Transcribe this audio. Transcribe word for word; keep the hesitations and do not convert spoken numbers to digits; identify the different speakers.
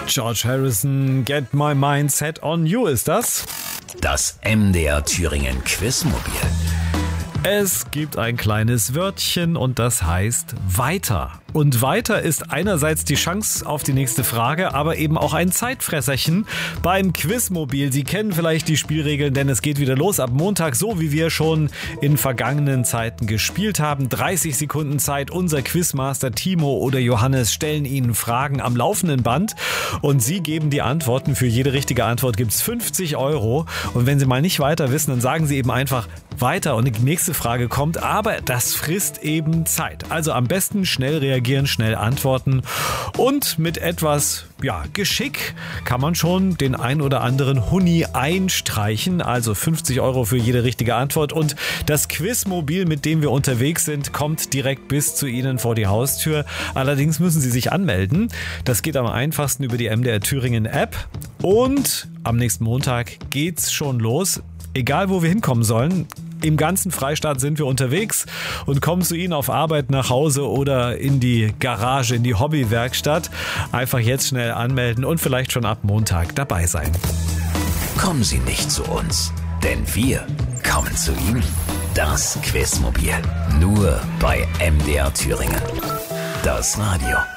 Speaker 1: George Harrison, Get My Mind Set on You ist das.
Speaker 2: Das M D R Thüringen Quizmobil.
Speaker 1: Es gibt ein kleines Wörtchen und das heißt weiter. Und weiter ist einerseits die Chance auf die nächste Frage, aber eben auch ein Zeitfresserchen beim Quizmobil. Sie kennen vielleicht die Spielregeln, denn es geht wieder los ab Montag, so wie wir schon in vergangenen Zeiten gespielt haben. dreißig Sekunden Zeit. Unser Quizmaster Timo oder Johannes stellen Ihnen Fragen am laufenden Band und Sie geben die Antworten. Für jede richtige Antwort gibt es fünfzig Euro. Und wenn Sie mal nicht weiter wissen, dann sagen Sie eben einfach weiter und die nächste Frage kommt, aber das frisst eben Zeit. Also am besten schnell reagieren, schnell antworten und mit etwas ja, Geschick kann man schon den ein oder anderen Huni einstreichen. Also fünfzig Euro für jede richtige Antwort und das Quizmobil, mit dem wir unterwegs sind, kommt direkt bis zu Ihnen vor die Haustür. Allerdings müssen Sie sich anmelden. Das geht am einfachsten über die M D R Thüringen App und am nächsten Montag geht's schon los. Egal, wo wir hinkommen sollen, im ganzen Freistaat sind wir unterwegs und kommen zu Ihnen auf Arbeit, nach Hause oder in die Garage, in die Hobbywerkstatt. Einfach jetzt schnell anmelden und vielleicht schon ab Montag dabei sein.
Speaker 2: Kommen Sie nicht zu uns, denn wir kommen zu Ihnen. Das Quizmobil, nur bei M D R Thüringen. Das Radio.